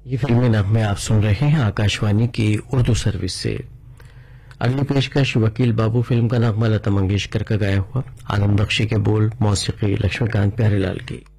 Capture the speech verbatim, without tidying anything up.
ये फिल्मी नगमे आप सुन रहे हैं आकाशवाणी की उर्दू सर्विस से। अगली पेशकश वकील बाबू फिल्म का नगमा लता मंगेशकर का गाया हुआ, आनंद बख्शी के बोल, मौसीकी लक्ष्मीकांत प्यारेलाल की।